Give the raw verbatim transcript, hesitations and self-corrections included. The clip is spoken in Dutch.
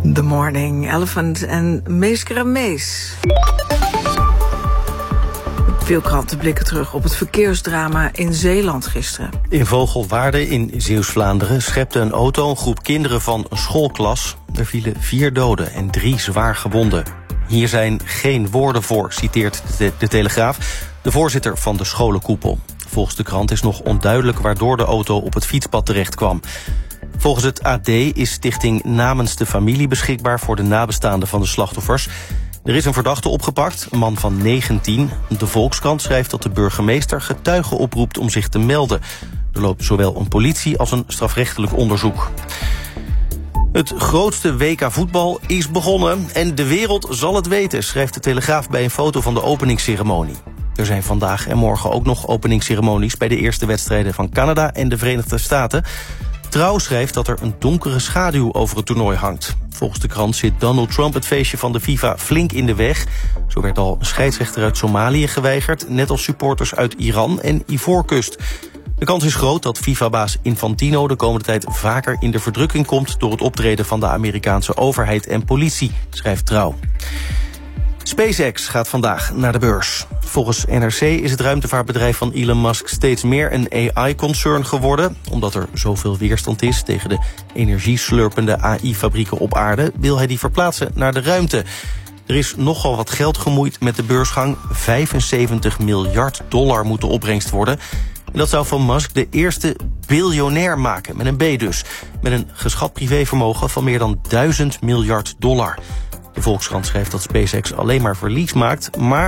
The Morning Elephant en Mees Kramees. Veel kranten blikken terug op het verkeersdrama in Zeeland gisteren. In Vogelwaarde in Zeeuws-Vlaanderen schepte een auto een groep kinderen van een schoolklas. Er vielen vier doden en drie zwaar gewonden. Hier zijn geen woorden voor, citeert de, de Telegraaf, de voorzitter van de scholenkoepel. Volgens de krant is nog onduidelijk waardoor de auto op het fietspad terecht kwam. Volgens het A D is Stichting Namens de Familie beschikbaar voor de nabestaanden van de slachtoffers. Er is een verdachte opgepakt, een man van negentien. De Volkskrant schrijft dat de burgemeester getuigen oproept om zich te melden. Er loopt zowel een politie- als een strafrechtelijk onderzoek. Het grootste W K voetbal is begonnen en de wereld zal het weten, schrijft de Telegraaf bij een foto van de openingsceremonie. Er zijn vandaag en morgen ook nog openingsceremonies bij de eerste wedstrijden van Canada en de Verenigde Staten. Trouw schrijft dat er een donkere schaduw over het toernooi hangt. Volgens de krant zit Donald Trump het feestje van de FIFA flink in de weg. Zo werd al een scheidsrechter uit Somalië geweigerd, net als supporters uit Iran en Ivoorkust. De kans is groot dat FIFA-baas Infantino de komende tijd vaker in de verdrukking komt door het optreden van de Amerikaanse overheid en politie, schrijft Trouw. SpaceX gaat vandaag naar de beurs. Volgens N R C is het ruimtevaartbedrijf van Elon Musk steeds meer een A I-concern geworden. Omdat er zoveel weerstand is tegen de energieslurpende A I-fabrieken op aarde, wil hij die verplaatsen naar de ruimte. Er is nogal wat geld gemoeid met de beursgang. vijfenzeventig miljard dollar moet de opbrengst worden. En dat zou van Musk de eerste biljonair maken, met een B dus. Met een geschat privévermogen van meer dan duizend miljard dollar. De Volkskrant schrijft dat SpaceX alleen maar verlies maakt, maar